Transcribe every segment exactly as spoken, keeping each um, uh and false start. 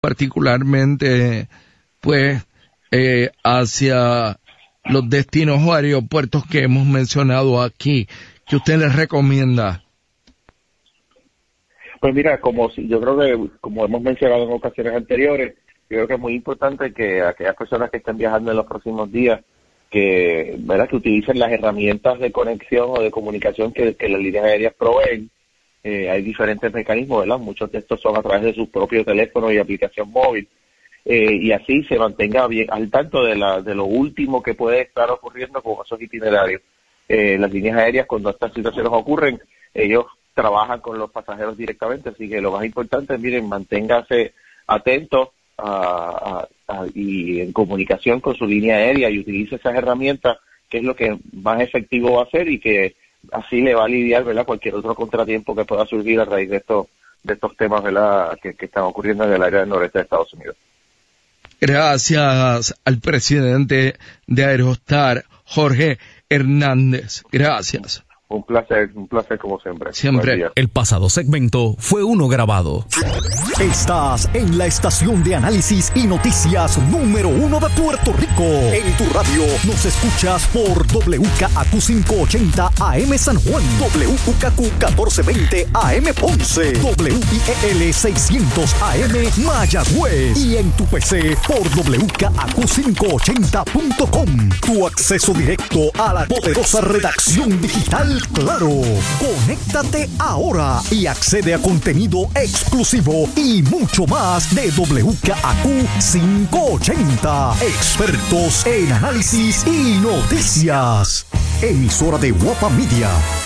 particularmente pues eh, hacia los destinos o aeropuertos que hemos mencionado aquí, ¿qué usted les recomienda? Pues mira, como si- yo creo que, como hemos mencionado en ocasiones anteriores, yo creo que es muy importante que aquellas personas que estén viajando en los próximos días, que, ¿verdad?, que utilicen las herramientas de conexión o de comunicación que, que las líneas aéreas proveen. Eh, hay diferentes mecanismos, ¿verdad? Muchos de estos son a través de su propio teléfono y aplicación móvil. Eh, y así se mantenga bien al tanto de, la, de lo último que puede estar ocurriendo con esos itinerarios. Eh, las líneas aéreas, cuando estas situaciones ocurren, ellos trabajan con los pasajeros directamente, así que lo más importante es, miren, manténgase atento a, a, a, y en comunicación con su línea aérea y utilice esas herramientas, que es lo que más efectivo va a ser y que así le va a aliviar, ¿verdad?, cualquier otro contratiempo que pueda surgir a raíz de estos de estos temas, ¿verdad?, que, que están ocurriendo en el área del noreste de Estados Unidos. Gracias al presidente de Aerostar, Jorge Hernández. Gracias. Un placer, un placer como siempre. Siempre. El pasado segmento fue uno grabado. Estás en la estación de análisis y noticias número uno de Puerto Rico. En tu radio nos escuchas por W K A Q quinientos ochenta A M San Juan, W K A Q catorce veinte A M Ponce, W I E L seiscientos A M Mayagüez y en tu P C por W K A Q quinientos ochenta punto com. Tu acceso directo a la poderosa redacción digital Claro. Conéctate ahora y accede a contenido exclusivo y mucho más de W K A Q quinientos ochenta. Expertos en análisis y noticias. Emisora de Guapa Media.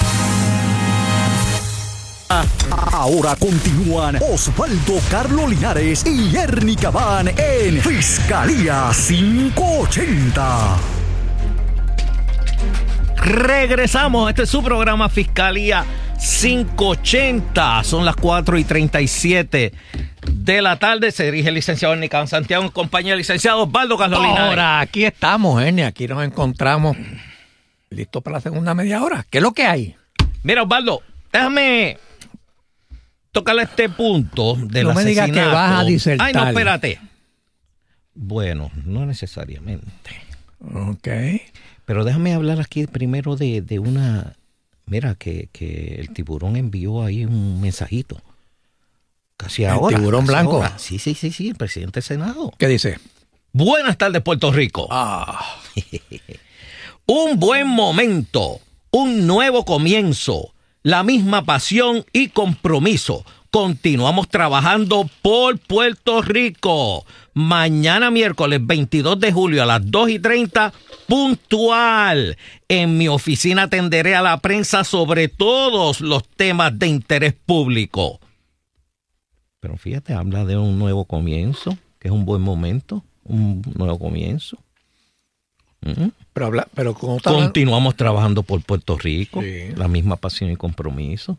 Ahora continúan Osvaldo Carlos Linares y Ernie Cabán en Fiscalía quinientos ochenta. Regresamos, este es su programa Fiscalía quinientos ochenta, son las cuatro y treinta y siete de la tarde, se dirige el licenciado Ernie Cabán Santiago en compañía del licenciado Osvaldo Carlos Linares. Ahora, aquí estamos, Ernie, aquí nos encontramos listos para la segunda media hora. ¿Qué es lo que hay? Mira, Osvaldo, déjame tocarle este punto del no me asesinato. digas que vas a disertar. Ay, no, espérate. Bueno, no necesariamente. Ok. Pero déjame hablar aquí primero de, de una... Mira, que, que el tiburón envió ahí un mensajito. Casi ahora. ¿El tiburón blanco? Ahora. Sí, sí, sí, sí, el presidente del Senado. ¿Qué dice? Buenas tardes, Puerto Rico. Ah. Un buen momento, un nuevo comienzo, la misma pasión y compromiso. Continuamos trabajando por Puerto Rico. Mañana miércoles veintidós de julio a las dos y treinta, puntual. En mi oficina atenderé a la prensa sobre todos los temas de interés público. Pero fíjate, habla de un nuevo comienzo, que es un buen momento, un nuevo comienzo. ¿Mm? Pero, habla, pero ¿cómo está Continuamos hablando? Trabajando por Puerto Rico, Sí. La misma pasión y compromiso.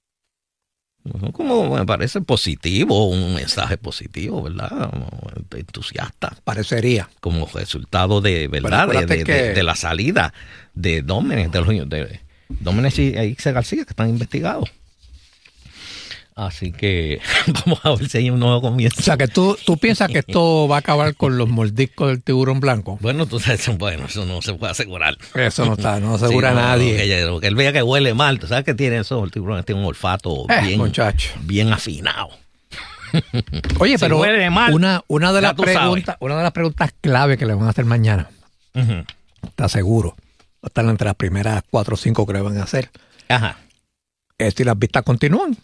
Como me parece positivo, un mensaje positivo, ¿verdad? Entusiasta. Parecería. Como resultado de, ¿verdad? De, de, que... de, de la salida de Dómenes, de los de Dómenes y Ixe García, que están investigados. Así que vamos a ver si hay un nuevo comienzo. O sea, que tú, tú piensas que esto va a acabar con los mordiscos del tiburón blanco. Bueno, tú sabes, bueno, eso no se puede asegurar. Eso no está, no asegura sí, no, nadie. Que, ella, que él vea que huele mal. ¿Tú sabes que tiene eso? El tiburón tiene un olfato eh, bien, muchacho. bien afinado. Oye, si pero huele mal, una, una, de las preguntas, una de las preguntas clave que le van a hacer mañana, uh-huh. ¿Está seguro? Va a estar entre las primeras cuatro o cinco que le van a hacer. Ajá. Es si las vistas continúan.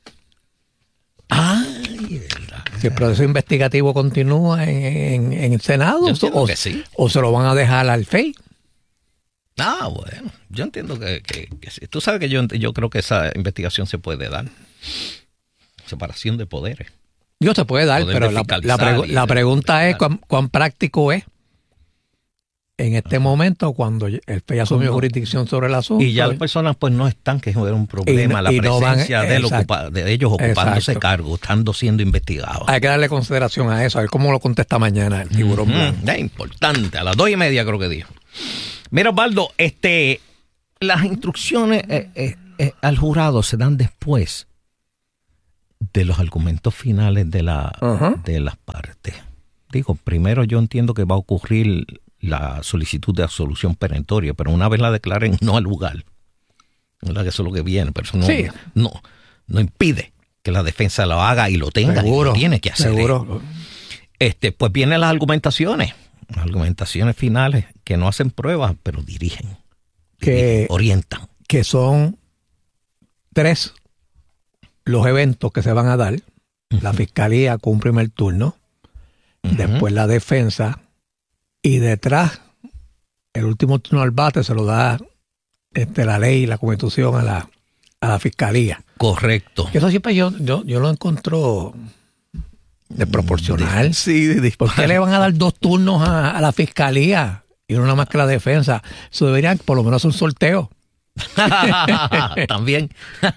Ay, verdad. Si el proceso investigativo continúa en, en, en el Senado o, sí. o se lo van a dejar al F E I. Ah, bueno, yo entiendo que, que, que sí. Tú sabes que yo, yo creo que esa investigación se puede dar. Separación de poderes. Yo se puede dar, Poder pero la, la, pregu- la pregunta es cuán, cuán práctico es en este momento cuando el F E I asumió jurisdicción sobre el asunto. Y ya las personas pues no están, que es un problema, y, la y presencia no van, de, ocupa, de ellos ocupándose exacto. cargo, estando siendo investigados. Hay que darle consideración a eso, a ver cómo lo contesta mañana el tiburón uh-huh. blanco. Es importante, a las dos y media creo que dijo. Mira, Osvaldo, este, las instrucciones eh, eh, eh, al jurado se dan después de los argumentos finales de, la, uh-huh. de las partes. Digo, primero yo entiendo que va a ocurrir la solicitud de absolución perentoria, pero una vez la declaren no al lugar, ¿verdad? Que eso es lo que viene, pero eso no, sí. no, no impide que la defensa lo haga y lo tenga, seguro, y lo tiene que hacer. Seguro. Este, pues vienen las argumentaciones, las argumentaciones finales que no hacen pruebas, pero dirigen, que dirigen, orientan. Que son tres los eventos que se van a dar. Uh-huh. La fiscalía con un primer turno, uh-huh. después la defensa, y detrás el último turno al bate se lo da este, la ley y la constitución a la, a la fiscalía. Correcto. Eso siempre yo, yo, yo lo encuentro desproporcional. De, sí, de ¿Por qué le van a dar dos turnos a, a la fiscalía y no nada más que la defensa? Eso deberían por lo menos hacer un sorteo. También.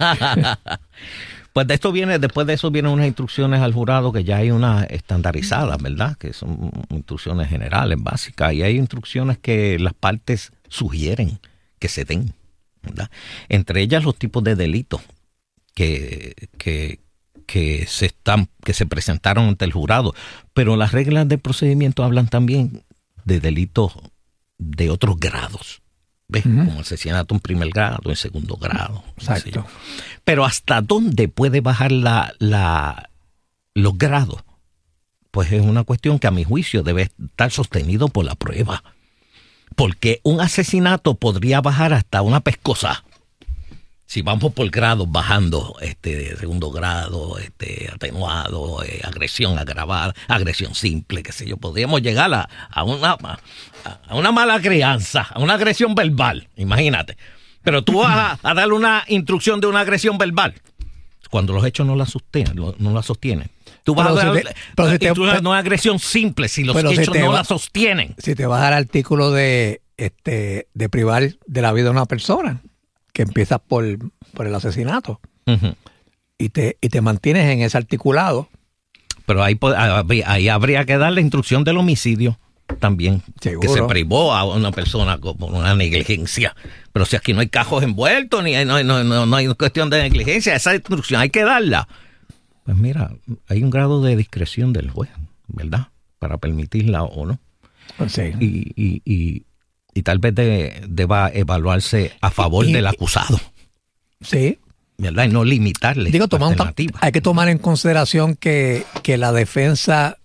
Pues de esto viene, después de eso vienen unas instrucciones al jurado que ya hay unas estandarizadas, ¿verdad? Que son instrucciones generales, básicas, y hay instrucciones que las partes sugieren que se den, ¿verdad? Entre ellas los tipos de delitos que, que, que se están, que se presentaron ante el jurado, pero las reglas de procedimiento hablan también de delitos de otros grados. ¿Ves? Uh-huh. Como asesinato en primer grado, en segundo grado. Exacto. Pero ¿hasta dónde puede bajar la, la, los grados? Pues es una cuestión que a mi juicio debe estar sostenido por la prueba. Porque un asesinato podría bajar hasta una pescosa. Si vamos por grados bajando, este, segundo grado, este, atenuado, eh, agresión agravada, agresión simple, qué sé yo, podríamos llegar a, a, una, a una mala crianza, a una agresión verbal, imagínate. Pero tú vas a, a darle una instrucción de una agresión verbal cuando los hechos no la sostienen, no la sostienen. Tú vas pero a dar si te, pero si te, pero, una agresión simple si los hechos si no va, la sostienen. Si te vas al artículo de, este, de privar de la vida de una persona, que empiezas por, por el asesinato, uh-huh. y te y te mantienes en ese articulado. Pero ahí, ahí habría que dar la instrucción del homicidio también. Seguro. Que se privó a una persona por una negligencia. Pero si aquí no hay cajos envueltos, ni no, no, no, no hay cuestión de negligencia, esa instrucción hay que darla. Pues mira, hay un grado de discreción del juez, ¿verdad? Para permitirla o no. Sí. Y, y, y Y tal vez de, deba evaluarse a favor y, del acusado. Sí. ¿Verdad? Y no limitarle. Digo, toma un, hay que tomar en consideración que, que la defensa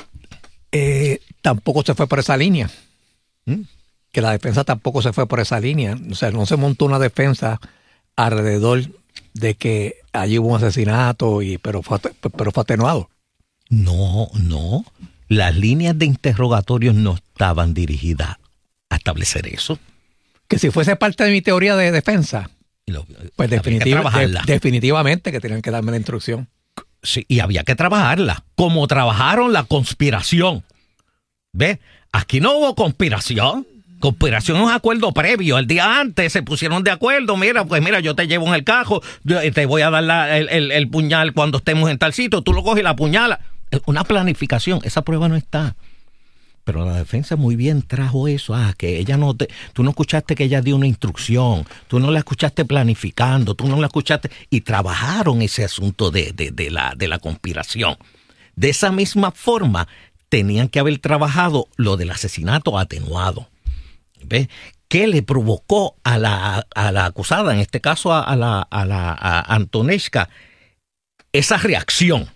eh, tampoco se fue por esa línea. ¿Mm? Que la defensa tampoco se fue por esa línea. O sea, no se montó una defensa alrededor de que allí hubo un asesinato, y pero fue, pero fue atenuado. No, no. Las líneas de interrogatorios no estaban dirigidas a establecer eso. Que si fuese parte de mi teoría de defensa, lo, pues definitiva, que de, definitivamente que tenían que darme la instrucción. Sí, y había que trabajarla, como trabajaron la conspiración. ¿Ves? Aquí no hubo conspiración. Conspiración es un acuerdo previo. El día antes se pusieron de acuerdo. Mira, pues mira, yo te llevo en el cajo, yo te voy a dar la, el, el, el puñal cuando estemos en tal sitio, tú lo coges y la puñala. Una planificación. Esa prueba no está. Pero la defensa muy bien trajo eso, ah, que ella no te, tú no escuchaste que ella dio una instrucción, tú no la escuchaste planificando, tú no la escuchaste, y trabajaron ese asunto de, de, de, la, de la conspiración. De esa misma forma, tenían que haber trabajado lo del asesinato atenuado. ¿Ves? ¿Qué le provocó a la, a la acusada, en este caso a, a la, a la a Antonesca, esa reacción?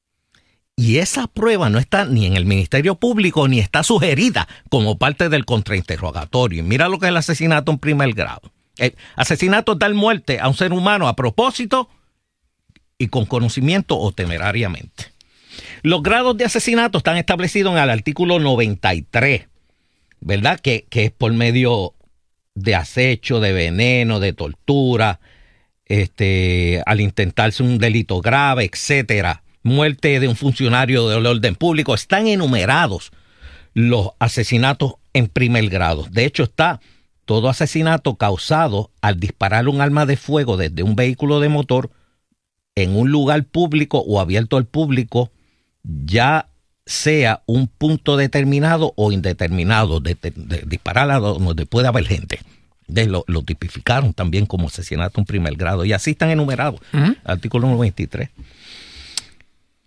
Y esa prueba no está ni en el Ministerio Público ni está sugerida como parte del contrainterrogatorio. Mira lo que es el asesinato en primer grado. El asesinato es dar muerte a un ser humano a propósito y con conocimiento o temerariamente. Los grados de asesinato están establecidos en el artículo noventa y tres, ¿verdad? Que, que es por medio de acecho, de veneno, de tortura, este, al intentarse un delito grave, etcétera. Muerte de un funcionario del orden público. Están enumerados los asesinatos en primer grado. De hecho, está todo asesinato causado al disparar un arma de fuego desde un vehículo de motor en un lugar público o abierto al público, ya sea un punto determinado o indeterminado, de, de, de disparar a donde puede haber gente. De lo, lo tipificaron también como asesinato en primer grado. Y así están enumerados. Uh-huh. Artículo noventa y tres.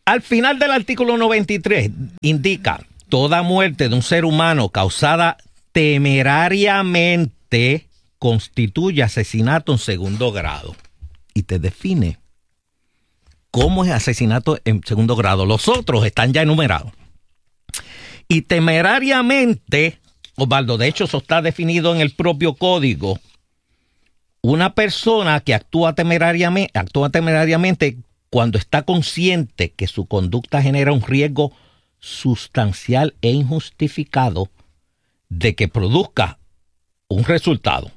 Al final del artículo noventa y tres indica toda muerte de un ser humano causada temerariamente constituye asesinato en segundo grado. Y te define cómo es asesinato en segundo grado. Los otros están ya enumerados. Y temerariamente, Osvaldo, de hecho eso está definido en el propio código. Una persona que actúa temerariamente, actúa temerariamente cuando está consciente que su conducta genera un riesgo sustancial e injustificado de que produzca un resultado.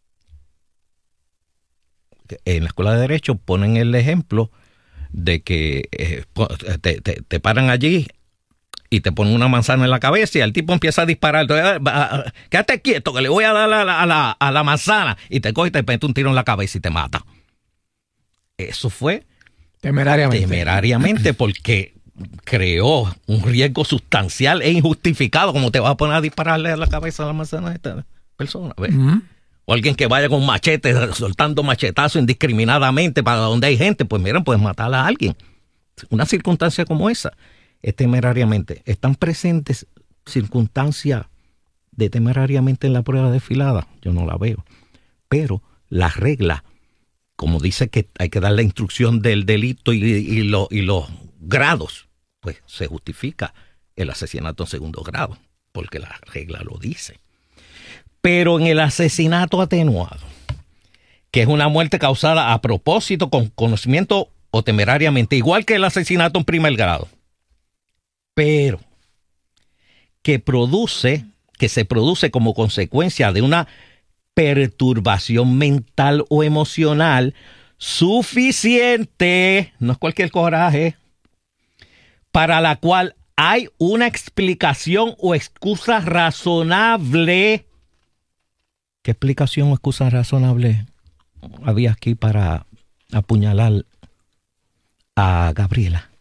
En la Escuela de Derecho ponen el ejemplo de que eh, te, te, te paran allí y te ponen una manzana en la cabeza y el tipo empieza a disparar. Entonces, quédate quieto que le voy a dar a la, a, la, a la manzana, y te coge y te mete un tiro en la cabeza y te mata. Eso fue temerariamente. Temerariamente porque creó un riesgo sustancial e injustificado. Como te vas a poner a dispararle a la cabeza a la manzana a esta persona, ¿ves? Uh-huh. O alguien que vaya con machete, soltando machetazos indiscriminadamente para donde hay gente, pues miren, puedes matar a alguien. Una circunstancia como esa es temerariamente. ¿Están presentes circunstancias de temerariamente en la prueba desfilada? Yo no la veo. Pero la regla, como dice que hay que dar la instrucción del delito y, y, lo, y los grados, pues se justifica el asesinato en segundo grado, porque la regla lo dice. Pero en el asesinato atenuado, que es una muerte causada a propósito, con conocimiento o temerariamente, igual que el asesinato en primer grado, pero que produce, que se produce como consecuencia de una perturbación mental o emocional suficiente, no es cualquier coraje, para la cual hay una explicación o excusa razonable. ¿Qué explicación o excusa razonable había aquí para apuñalar a Gabriela?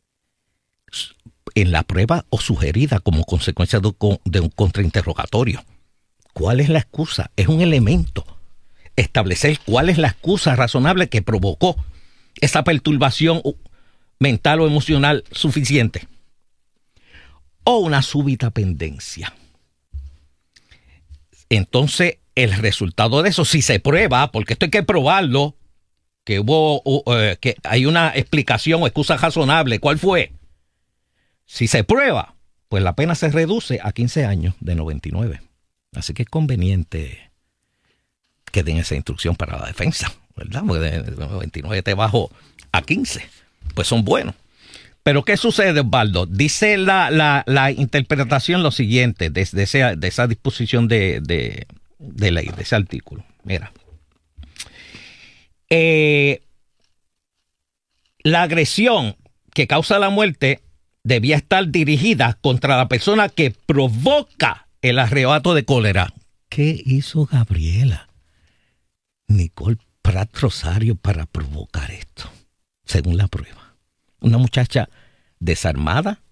En la prueba o sugerida como consecuencia de un, de un contrainterrogatorio. ¿Cuál es la excusa? Es un elemento. Establecer cuál es la excusa razonable que provocó esa perturbación mental o emocional suficiente. O una súbita pendencia. Entonces, el resultado de eso, si se prueba, porque esto hay que probarlo, que hubo, uh, uh, que hay una explicación o excusa razonable, ¿cuál fue? Si se prueba, pues la pena se reduce a quince años de noventa y nueve. Así que es conveniente que den esa instrucción para la defensa, ¿verdad? Porque de noventa y nueve te bajo a quince. Pues son buenos. Pero ¿qué sucede, Osvaldo? Dice la, la, la interpretación lo siguiente de, de, esa, de esa disposición de, de, de ley, de ese artículo. Mira. Eh, la agresión que causa la muerte debía estar dirigida contra la persona que provoca el arrebato de cólera. ¿Qué hizo Gabriela Nicole Prat Rosario para provocar esto? Según la prueba. Una muchacha desarmada,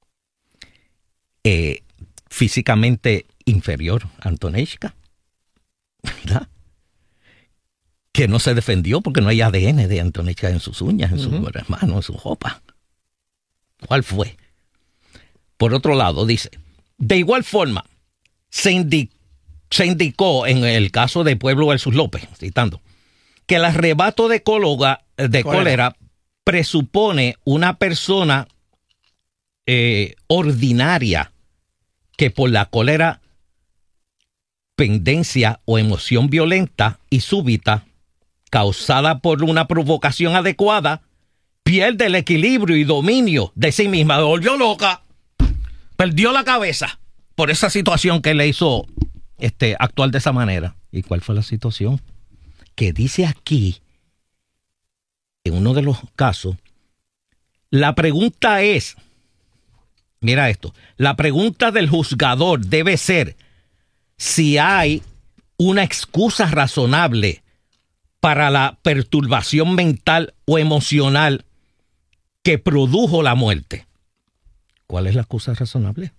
eh, físicamente inferior a Antonechka, ¿verdad? Que no se defendió porque no hay A D N de Antonechka en sus uñas, en sus uh-huh. manos, en su ropa. ¿Cuál fue? Por otro lado, dice, de igual forma, se, indi- se indicó en el caso de Pueblo versus López, citando, que el arrebato de, cóloga, de cólera presupone una persona eh, ordinaria que por la cólera, pendencia o emoción violenta y súbita causada por una provocación adecuada, pierde el equilibrio y dominio de sí misma, se volvió loca, perdió la cabeza por esa situación que le hizo este, actuar de esa manera. ¿Y cuál fue la situación? Que dice aquí, en uno de los casos, la pregunta es, mira esto, la pregunta del juzgador debe ser si hay una excusa razonable para la perturbación mental o emocional que produjo la muerte. ¿Cuál es la excusa razonable?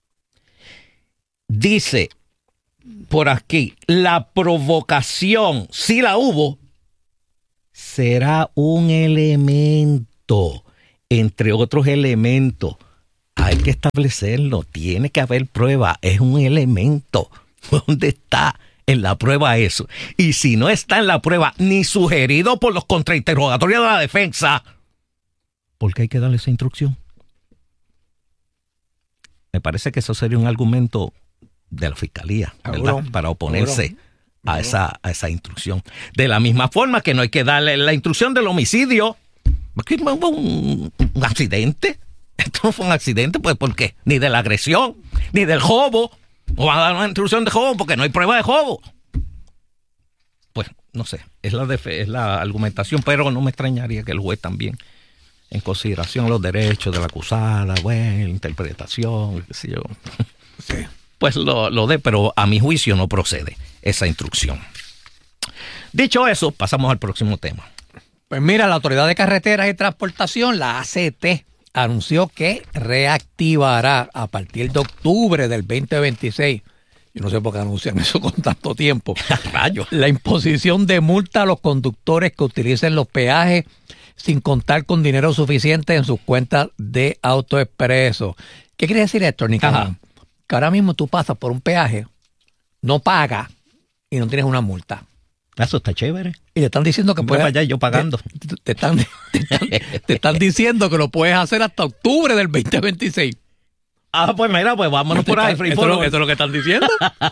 Dice por aquí, la provocación, si la hubo, será un elemento entre otros elementos. Hay que establecerlo, tiene que haber prueba, es un elemento. ¿Dónde está en la prueba eso? Y si no está en la prueba, ni sugerido por los contrainterrogatorios de la defensa, ¿por qué hay que darle esa instrucción? Me parece que eso sería un argumento de la fiscalía, ¿verdad? Seguro, para oponerse seguro, a, esa, a esa instrucción. De la misma forma que no hay que darle la instrucción del homicidio, porque hubo un, un accidente. Esto no fue un accidente, pues, ¿por qué? Ni de la agresión, ni del robo. O van a dar una instrucción de robo porque no hay prueba de robo. Pues, no sé, es la, def- es la argumentación, pero no me extrañaría que el juez también, en consideración los derechos de la acusada, bueno, interpretación, qué sé yo, sí. Pues lo, lo dé, pero a mi juicio no procede esa instrucción. Dicho eso, pasamos al próximo tema. Pues mira, la Autoridad de Carreteras y Transportación, la A C T, anunció que reactivará a partir de octubre del veinte veintiséis, yo no sé por qué anuncian eso con tanto tiempo, Rayo. La imposición de multa a los conductores que utilicen los peajes sin contar con dinero suficiente en sus cuentas de AutoExpreso. ¿Qué quiere decir esto, Nicolás? Que ahora mismo tú pasas por un peaje, no pagas y no tienes una multa. Eso está chévere. Y te están diciendo que puedes... allá yo pagando. Te, te, están, te, están, te están diciendo que lo puedes hacer hasta octubre del veinte veintiséis. Ah, pues mira, pues vámonos por ahí. Esto, esto, esto es lo que están diciendo.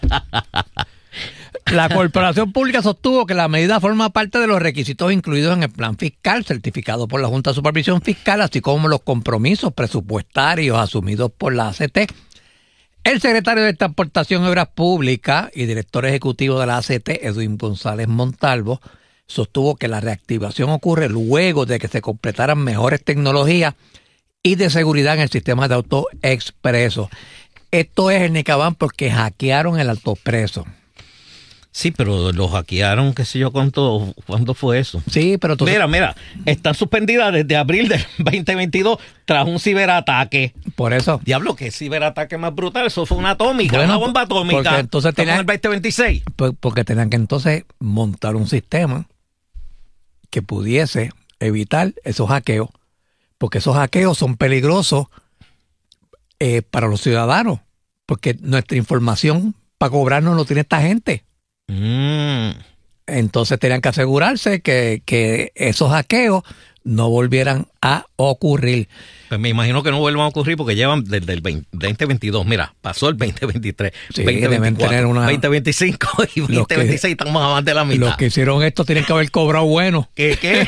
La Corporación Pública sostuvo que la medida forma parte de los requisitos incluidos en el plan fiscal certificado por la Junta de Supervisión Fiscal, así como los compromisos presupuestarios asumidos por la A C T. El secretario de Transportación y Obras Públicas y director ejecutivo de la A C T, Edwin González Montalvo, sostuvo que la reactivación ocurre luego de que se completaran mejores tecnologías y de seguridad en el sistema de AutoExpreso. Esto es el Nicabán porque hackearon el AutoExpreso. Sí, pero lo hackearon, qué sé yo, ¿cuánto, ¿cuándo fue eso? Sí, pero... Tú... Mira, mira, están suspendidas desde abril del veinte veintidós tras un ciberataque. Por eso. Diablo, qué ciberataque más brutal, eso fue una atómica, bueno, una bomba atómica. Porque entonces tenían, en el veinte veintiséis. Porque tenían que entonces montar un sistema que pudiese evitar esos hackeos, porque esos hackeos son peligrosos eh, para los ciudadanos, porque nuestra información para cobrarnos lo tiene esta gente. Mm. Entonces tenían que asegurarse que, que esos hackeos no volvieran a ocurrir. Pues me imagino que no vuelvan a ocurrir porque llevan desde el veinte veintidós. Mira, pasó el veinte veintitrés, sí, veinte veinticuatro, una... veinte veinticinco y veinte veintiséis estamos a más de la mitad. Los que hicieron esto tienen que haber cobrado bueno. ¿Qué? ¿Qué?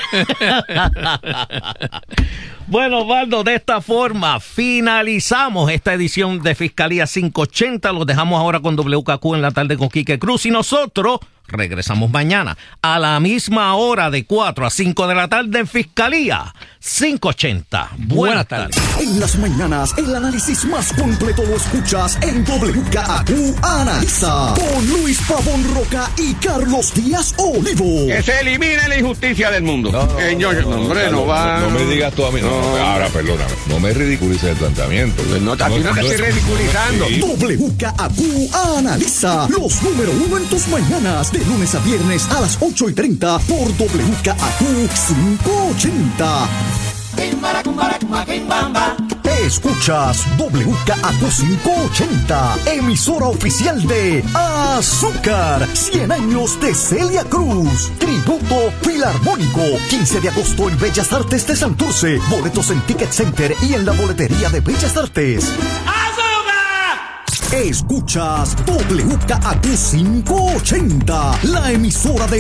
Bueno, Osvaldo, de esta forma finalizamos esta edición de Fiscalía quinientos ochenta. Los dejamos ahora con W K Q en la tarde con Quique Cruz y nosotros regresamos mañana a la misma hora de cuatro a cinco de la tarde en Fiscalía quinientos ochenta. Buenas tardes. En las mañanas, el análisis más completo lo escuchas en W K A Q Analiza con Luis Pavón Roca y Carlos Díaz Olivo. Que se elimine la injusticia del mundo. No, no, eh, yo, no, no, hombre, no, no va. No, no me digas tú a mí. No, no, no, ahora, perdóname. No me ridiculices el planteamiento. No, no, a ti no te estoy ridiculizando. Sí. W K A Q Analiza los número uno en tus mañanas, de lunes a viernes a las ocho y treinta por W K A Q quinientos ochenta. Escuchas W K A Q quinientos ochenta, emisora oficial de Azúcar, cien años de Celia Cruz, tributo filarmónico, quince de agosto en Bellas Artes de Santurce, boletos en Ticket Center y en la boletería de Bellas Artes. ¡Azúcar! Escuchas W K A Q quinientos ochenta, la emisora de